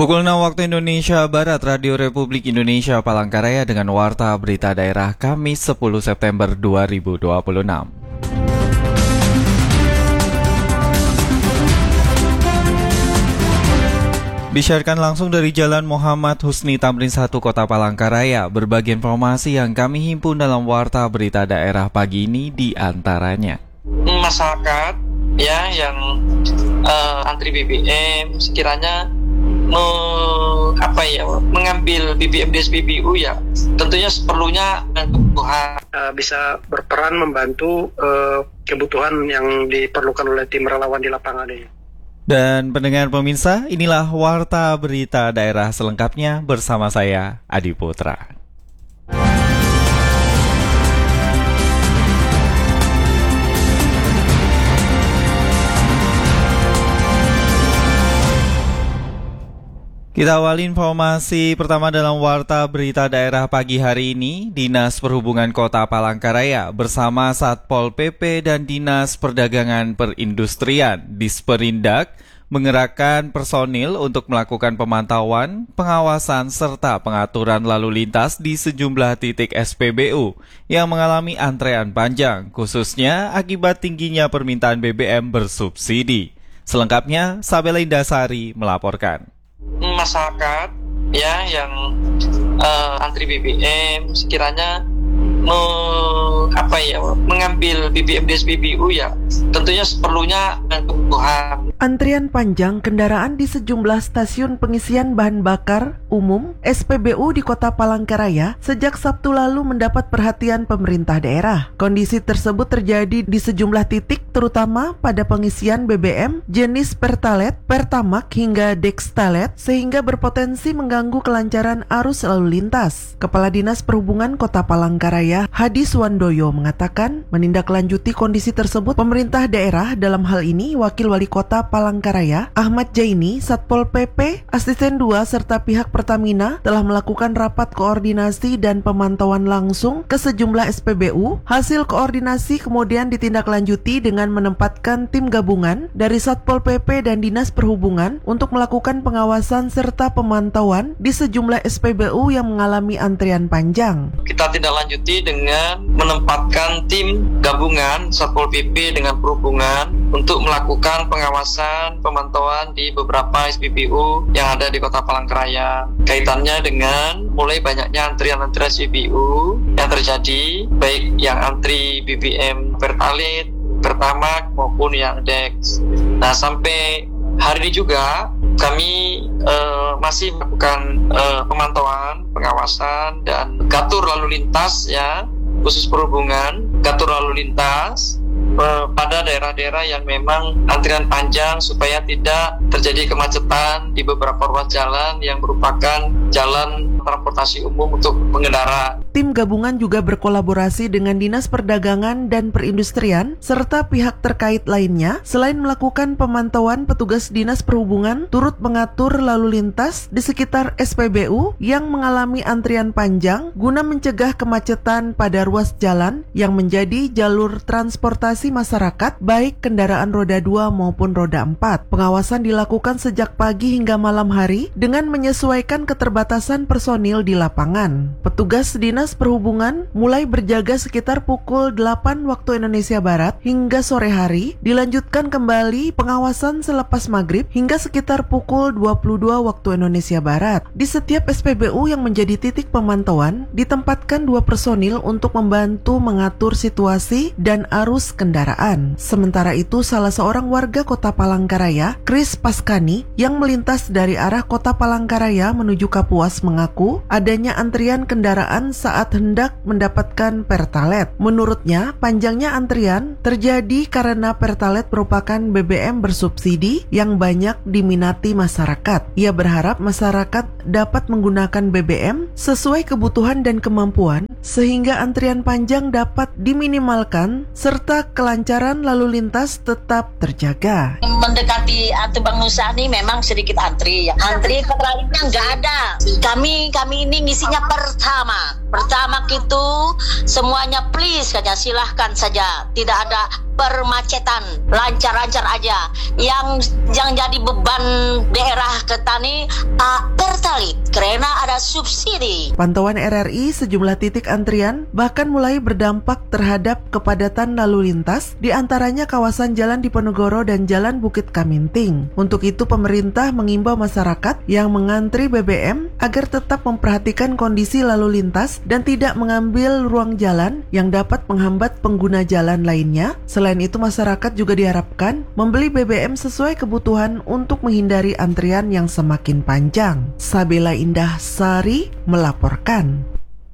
Pukul 6 waktu Indonesia Barat, Radio Republik Indonesia Palangkaraya dengan Warta Berita Daerah Kamis 10 September 2026. Disiarkan langsung dari Jalan Muhammad Husni Tamrin 1 Kota Palangkaraya. Berbagai informasi yang kami himpun dalam Warta Berita Daerah pagi ini diantaranya. Masyarakat yang antri BBM sekiranya mengambil BBM di SPBU tentunya seperlunya kebutuhan bisa berperan membantu kebutuhan yang diperlukan oleh tim relawan di lapangan ini. Dan pendengar pemirsa, inilah Warta Berita Daerah selengkapnya bersama saya, Adi Putra. Kita awali informasi pertama dalam Warta Berita Daerah pagi hari ini. Dinas Perhubungan Kota Palangkaraya bersama Satpol PP dan Dinas Perdagangan Perindustrian Disperindak mengerahkan personil untuk melakukan pemantauan, pengawasan, serta pengaturan lalu lintas di sejumlah titik SPBU yang mengalami antrean panjang, khususnya akibat tingginya permintaan BBM bersubsidi. Selengkapnya, Sabela Indasari melaporkan. Masyarakat yang antri BBM sekiranya mengambil BBM di SPBU tentunya seperlunya kebutuhan. Antrian panjang kendaraan di sejumlah stasiun pengisian bahan bakar umum SPBU di Kota Palangkaraya sejak Sabtu lalu mendapat perhatian pemerintah daerah. Kondisi tersebut terjadi di sejumlah titik terutama pada pengisian BBM jenis Pertalite, Pertamax hingga Dextalite sehingga berpotensi mengganggu kelancaran arus lalu lintas. Kepala Dinas Perhubungan Kota Palangkaraya Hadi Suwandoyo mengatakan menindaklanjuti kondisi tersebut pemerintah daerah, dalam hal ini Wakil Wali Kota Palangkaraya Ahmad Jaini, Satpol PP, Asisten 2 serta pihak Pertamina telah melakukan rapat koordinasi dan pemantauan langsung ke sejumlah SPBU. Hasil koordinasi kemudian ditindaklanjuti dengan menempatkan tim gabungan dari Satpol PP dan Dinas Perhubungan untuk melakukan pengawasan serta pemantauan di sejumlah SPBU yang mengalami antrian panjang. Kita tindak lanjuti dengan menempatkan tim gabungan Satpol PP dengan Perhubungan untuk melakukan pengawasan, pemantauan di beberapa SPBU yang ada di Kota Palangkaraya. Kaitannya dengan mulai banyaknya antrian-antrian SPBU yang terjadi, baik yang antri BBM Pertalite, Pertamax maupun yang Dex. Nah, sampai hari ini juga kami masih melakukan pemantauan, pengawasan, dan gatur lalu lintas khusus Perhubungan, gatur lalu lintas pada daerah-daerah yang memang antrian panjang supaya tidak terjadi kemacetan di beberapa ruas jalan yang merupakan jalan transportasi umum untuk pengendara. Tim gabungan juga berkolaborasi dengan Dinas Perdagangan dan Perindustrian serta pihak terkait lainnya. Selain melakukan pemantauan, petugas Dinas Perhubungan turut mengatur lalu lintas di sekitar SPBU yang mengalami antrian panjang guna mencegah kemacetan pada ruas jalan yang menjadi jalur transportasi masyarakat baik kendaraan roda 2 maupun roda 4. Pengawasan dilakukan sejak pagi hingga malam hari dengan menyesuaikan keterbatasan personil di lapangan. Petugas Dinas Perhubungan mulai berjaga sekitar pukul 8 waktu Indonesia Barat hingga sore hari, dilanjutkan kembali pengawasan selepas maghrib hingga sekitar pukul 22 waktu Indonesia Barat. Di setiap SPBU yang menjadi titik pemantauan, ditempatkan 2 personil untuk membantu mengatur situasi dan arus kendaraan. Sementara itu, salah seorang warga Kota Palangkaraya, Kris Paskani, yang melintas dari arah Kota Palangkaraya menuju Kapuas mengaku adanya antrian kendaraan saat hendak mendapatkan Pertalite. Menurutnya, panjangnya antrian terjadi karena Pertalite merupakan BBM bersubsidi yang banyak diminati masyarakat. Ia berharap masyarakat dapat menggunakan BBM sesuai kebutuhan dan kemampuan sehingga antrian panjang dapat diminimalkan serta kelancaran lalu lintas tetap terjaga. Mendekati Bang Nusa ini memang sedikit antri. Antri Pertalite-nya nggak ada. Kami ini ngisinya Pertamax. Pertama itu semuanya please saja, silahkan saja, tidak ada permacetan, lancar-lancar aja. Yang jadi beban daerah ke tani tertarik karena ada subsidi. Pantauan RRI, sejumlah titik antrian bahkan mulai berdampak terhadap kepadatan lalu lintas, di antaranya kawasan Jalan Diponegoro dan Jalan Bukit Kaminting. Untuk itu pemerintah mengimbau masyarakat yang mengantri BBM agar tetap memperhatikan kondisi lalu lintas dan tidak mengambil ruang jalan yang dapat menghambat pengguna jalan lainnya. Selain itu, masyarakat juga diharapkan membeli BBM sesuai kebutuhan untuk menghindari antrian yang semakin panjang. Sabila Indah Sari melaporkan.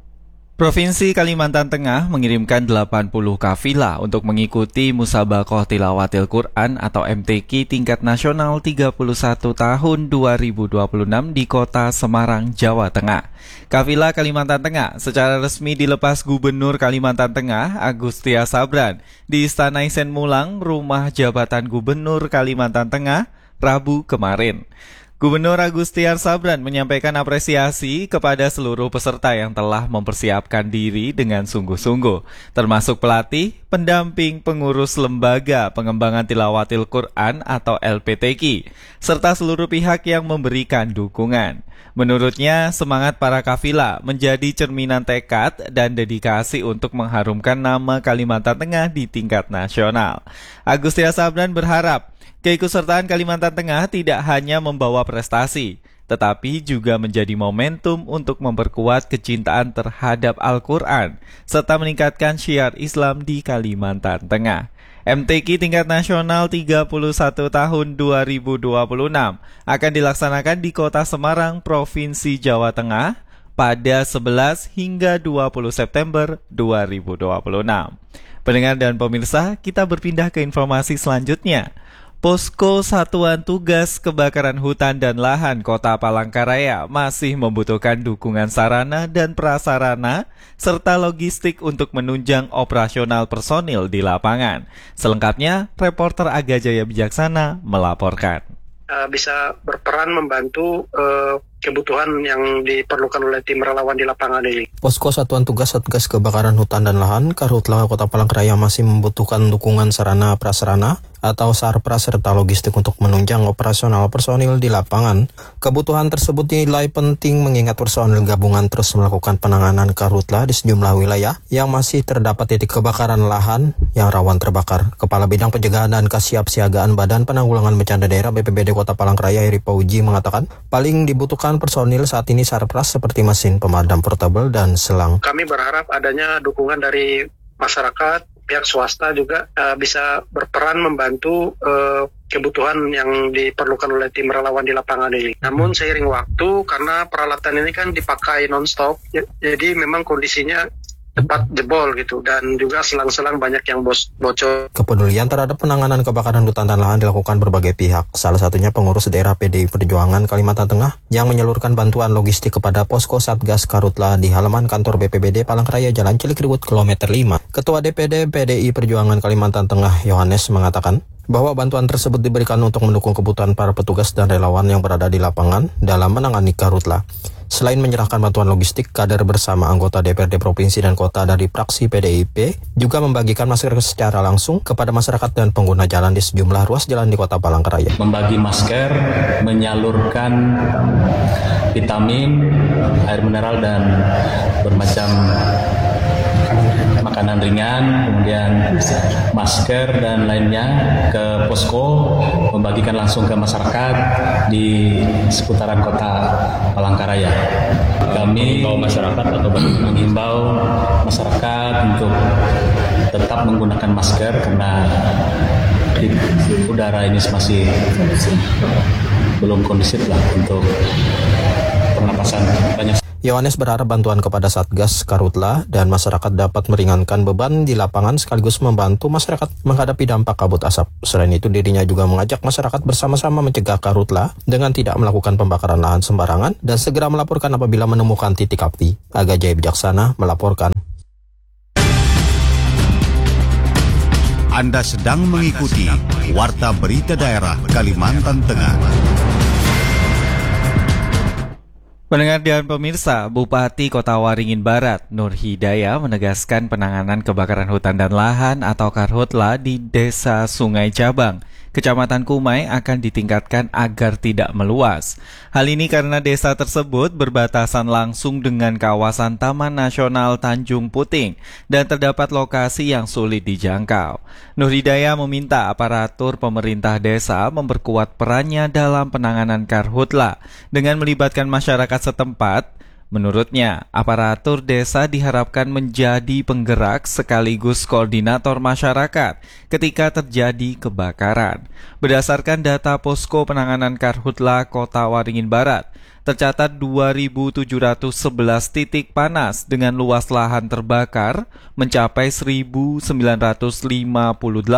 Provinsi Kalimantan Tengah mengirimkan 80 kafilah untuk mengikuti Musabaqah Tilawatil Quran atau MTQ tingkat nasional 31 tahun 2026 di kota Semarang, Jawa Tengah. Kafilah Kalimantan Tengah secara resmi dilepas Gubernur Kalimantan Tengah Agustia Sabran di Istana Isen Mulang, Rumah Jabatan Gubernur Kalimantan Tengah, Rabu kemarin. Gubernur Agustia Sabran menyampaikan apresiasi kepada seluruh peserta yang telah mempersiapkan diri dengan sungguh-sungguh, termasuk pelatih, pendamping, pengurus Lembaga Pengembangan Tilawatil Quran atau LPTQ, serta seluruh pihak yang memberikan dukungan. Menurutnya, semangat para kafilah menjadi cerminan tekad dan dedikasi untuk mengharumkan nama Kalimantan Tengah di tingkat nasional. Agustia Sabran berharap keikutsertaan Kalimantan Tengah tidak hanya membawa prestasi, tetapi juga menjadi momentum untuk memperkuat kecintaan terhadap Al-Quran, serta meningkatkan syiar Islam di Kalimantan Tengah. MTQ tingkat nasional 31 tahun 2026 akan dilaksanakan di Kota Semarang, Provinsi Jawa Tengah pada 11 hingga 20 September 2026. Pendengar dan pemirsa, kita berpindah ke informasi selanjutnya. Posko Satuan Tugas Kebakaran Hutan dan Lahan Kota Palangkaraya masih membutuhkan dukungan sarana dan prasarana serta logistik untuk menunjang operasional personil di lapangan. Selengkapnya, reporter Aga Jaya Bijaksana melaporkan. Bisa berperan membantu kebutuhan yang diperlukan oleh tim relawan di lapangan ini. Posko Satuan Tugas Satgas Kebakaran Hutan dan Lahan Karhutla Kota Palangkaraya masih membutuhkan dukungan sarana prasarana atau sarpras serta logistik untuk menunjang operasional personil di lapangan. Kebutuhan tersebut dinilai penting mengingat personil gabungan terus melakukan penanganan karhutla di sejumlah wilayah yang masih terdapat titik kebakaran lahan yang rawan terbakar. Kepala Bidang Pencegahan dan Kesiapsiagaan Badan Penanggulangan Bencana Daerah BPBD Kota Palangkaraya Heri Pauji mengatakan paling dibutuhkan personil saat ini sarpras seperti mesin pemadam portable dan selang. Kami berharap adanya dukungan dari masyarakat, pihak swasta juga bisa berperan membantu kebutuhan yang diperlukan oleh tim relawan di lapangan ini. Namun seiring waktu, karena peralatan ini kan dipakai non-stop, jadi memang kondisinya cepat jebol gitu, dan juga selang-selang banyak yang bocor. Kepedulian terhadap penanganan kebakaran hutan dan lahan dilakukan berbagai pihak, salah satunya pengurus daerah PDI Perjuangan Kalimantan Tengah yang menyalurkan bantuan logistik kepada posko Satgas Karhutla di halaman kantor BPBD Palangkaraya Jalan Cilikriwut kilometer 5. Ketua DPD PDI Perjuangan Kalimantan Tengah Yohanes mengatakan bahwa bantuan tersebut diberikan untuk mendukung kebutuhan para petugas dan relawan yang berada di lapangan dalam menangani karhutla. Selain menyerahkan bantuan logistik, kader bersama anggota DPRD Provinsi dan Kota dari fraksi PDIP juga membagikan masker secara langsung kepada masyarakat dan pengguna jalan di sejumlah ruas jalan di Kota Palangkaraya. Membagi masker, menyalurkan vitamin, air mineral dan bermacam makanan ringan, kemudian masker dan lainnya ke posko, membagikan langsung ke masyarakat di seputaran Kota Palangkaraya. Kami menghimbau masyarakat untuk tetap menggunakan masker karena udara ini masih belum kondusif lah untuk pernapasan banyak. Yohanes berharap bantuan kepada Satgas Karhutla dan masyarakat dapat meringankan beban di lapangan sekaligus membantu masyarakat menghadapi dampak kabut asap. Selain itu, dirinya juga mengajak masyarakat bersama-sama mencegah karhutla dengan tidak melakukan pembakaran lahan sembarangan dan segera melaporkan apabila menemukan titik api. Aga Jaya Bijaksana melaporkan. Anda sedang mengikuti Warta Berita Daerah Kalimantan Tengah. Pendengar dan pemirsa, Bupati Kota Waringin Barat, Nur Hidayah menegaskan penanganan kebakaran hutan dan lahan atau Karhutla di Desa Sungai Cabang, Kecamatan Kumai akan ditingkatkan agar tidak meluas. Hal ini karena desa tersebut berbatasan langsung dengan kawasan Taman Nasional Tanjung Puting dan terdapat lokasi yang sulit dijangkau. Nur Hidayah meminta aparatur pemerintah desa memperkuat perannya dalam penanganan Karhutla dengan melibatkan masyarakat setempat. Menurutnya, aparatur desa diharapkan menjadi penggerak sekaligus koordinator masyarakat ketika terjadi kebakaran. Berdasarkan data Posko Penanganan Karhutla Kota Waringin Barat, tercatat 2.711 titik panas dengan luas lahan terbakar mencapai 1.958,73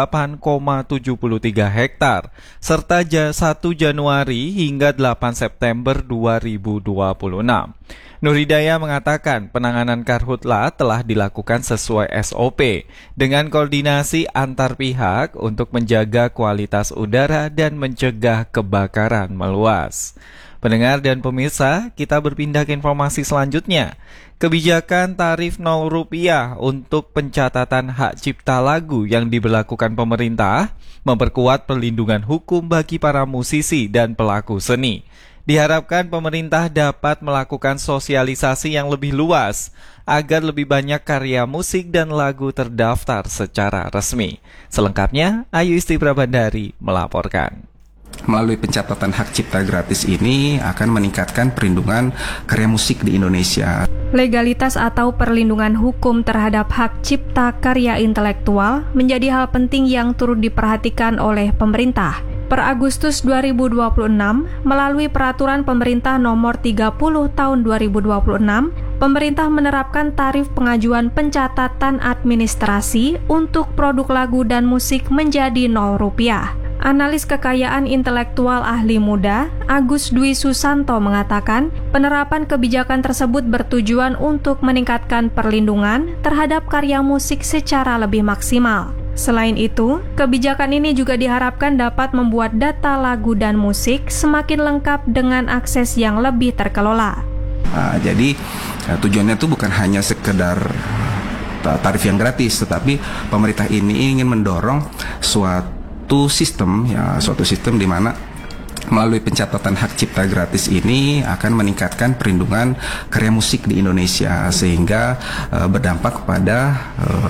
hektar, serta 1 Januari hingga 8 September 2026. Nur Hidayah mengatakan penanganan Karhutla telah dilakukan sesuai SOP dengan koordinasi antar pihak untuk menjaga kualitas udara dan mencegah kebakaran meluas. Pendengar dan pemirsa, kita berpindah ke informasi selanjutnya. Kebijakan tarif Rp0 untuk pencatatan hak cipta lagu yang diberlakukan pemerintah memperkuat perlindungan hukum bagi para musisi dan pelaku seni. Diharapkan pemerintah dapat melakukan sosialisasi yang lebih luas agar lebih banyak karya musik dan lagu terdaftar secara resmi. Selengkapnya, Ayu Isti Prabandari melaporkan. Melalui pencatatan hak cipta gratis ini akan meningkatkan perlindungan karya musik di Indonesia. Legalitas atau perlindungan hukum terhadap hak cipta karya intelektual menjadi hal penting yang turut diperhatikan oleh pemerintah. Per Agustus 2026, melalui Peraturan Pemerintah Nomor 30 Tahun 2026, pemerintah menerapkan tarif pengajuan pencatatan administrasi untuk produk lagu dan musik menjadi Rp0. Analis kekayaan intelektual ahli muda, Agus Dwi Susanto mengatakan, penerapan kebijakan tersebut bertujuan untuk meningkatkan perlindungan terhadap karya musik secara lebih maksimal. Selain itu, kebijakan ini juga diharapkan dapat membuat data lagu dan musik semakin lengkap dengan akses yang lebih terkelola. Jadi tujuannya itu bukan hanya sekedar tarif yang gratis, tetapi pemerintah ini ingin mendorong suatu sistem di mana melalui pencatatan hak cipta gratis ini akan meningkatkan perlindungan karya musik di Indonesia sehingga berdampak kepada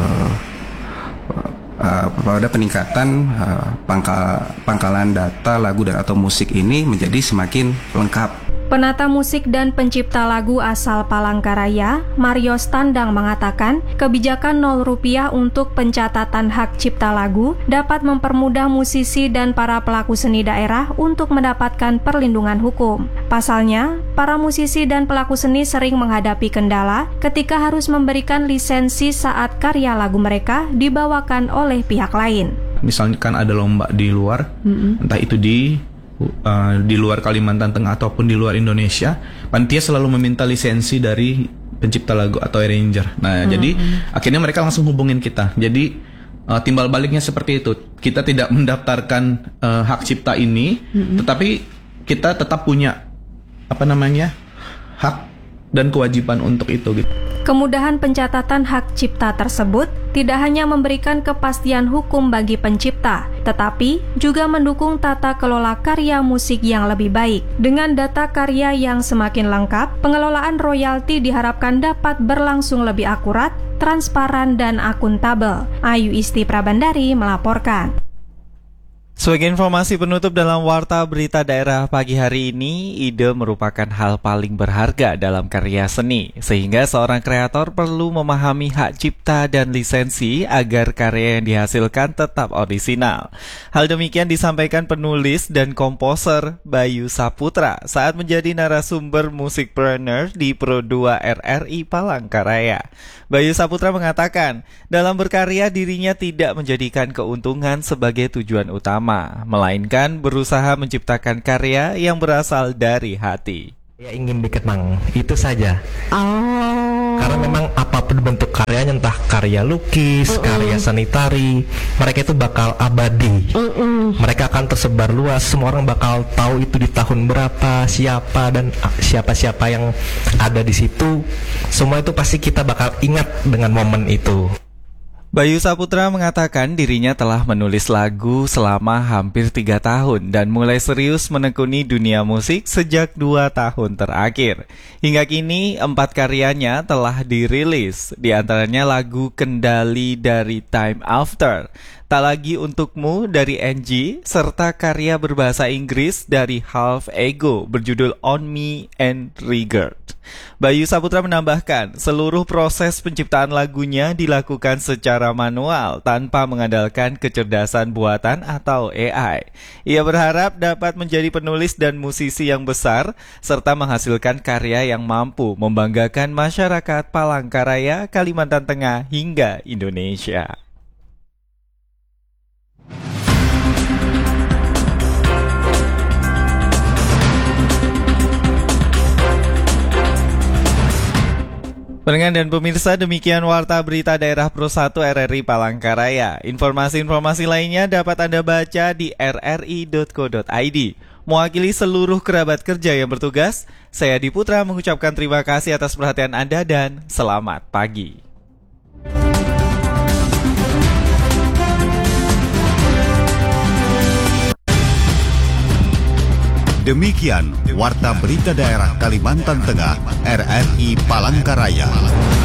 peningkatan pangkalan data lagu dan atau musik ini menjadi semakin lengkap. Penata musik dan pencipta lagu asal Palangkaraya, Mario Standang mengatakan, kebijakan Rp0 untuk pencatatan hak cipta lagu dapat mempermudah musisi dan para pelaku seni daerah untuk mendapatkan perlindungan hukum. Pasalnya, para musisi dan pelaku seni sering menghadapi kendala ketika harus memberikan lisensi saat karya lagu mereka dibawakan oleh pihak lain. Misalkan ada lomba di luar, entah itu di luar Kalimantan Tengah ataupun di luar Indonesia, panitia selalu meminta lisensi dari pencipta lagu atau arranger. Nah, jadi akhirnya mereka langsung hubungin kita. Jadi timbal baliknya seperti itu. Kita tidak mendaftarkan hak cipta ini, tetapi kita tetap punya hak dan kewajiban untuk itu gitu. Kemudahan pencatatan hak cipta tersebut tidak hanya memberikan kepastian hukum bagi pencipta, tetapi juga mendukung tata kelola karya musik yang lebih baik. Dengan data karya yang semakin lengkap, pengelolaan royalti diharapkan dapat berlangsung lebih akurat, transparan, dan akuntabel. Ayu Isti Prabandari melaporkan. Sebagai informasi penutup dalam Warta Berita Daerah pagi hari ini, ide merupakan hal paling berharga dalam karya seni, sehingga seorang kreator perlu memahami hak cipta dan lisensi agar karya yang dihasilkan tetap orisinal. Hal demikian disampaikan penulis dan komposer Bayu Saputra saat menjadi narasumber Musikpreneur di Pro 2 RRI Palangkaraya. Bayu Saputra mengatakan, dalam berkarya dirinya tidak menjadikan keuntungan sebagai tujuan utama, melainkan berusaha menciptakan karya yang berasal dari hati. Saya ingin dikenang, itu saja. Oh. Karena memang apapun bentuk karyanya, entah karya lukis, karya seni tari, mereka itu bakal abadi. Mereka akan tersebar luas, semua orang bakal tahu itu di tahun berapa, siapa dan siapa-siapa yang ada di situ. Semua itu pasti kita bakal ingat dengan momen itu. Bayu Saputra mengatakan dirinya telah menulis lagu selama hampir 3 tahun dan mulai serius menekuni dunia musik sejak 2 tahun terakhir. Hingga kini 4 karyanya telah dirilis, di antaranya lagu Kendali dari Time After, Tak Lagi Untukmu dari NG, serta karya berbahasa Inggris dari Half Ego berjudul On Me and Regard. Bayu Saputra menambahkan, seluruh proses penciptaan lagunya dilakukan secara manual tanpa mengandalkan kecerdasan buatan atau AI. Ia berharap dapat menjadi penulis dan musisi yang besar serta menghasilkan karya yang mampu membanggakan masyarakat Palangkaraya, Kalimantan Tengah hingga Indonesia. Pendengar dan pemirsa, demikian Warta Berita Daerah Pro 1 RRI Palangkaraya. Informasi-informasi lainnya dapat Anda baca di rri.co.id. Mewakili seluruh kerabat kerja yang bertugas, saya Adi Putra mengucapkan terima kasih atas perhatian Anda dan selamat pagi. Demikian Warta Berita Daerah Kalimantan Tengah RRI Palangkaraya.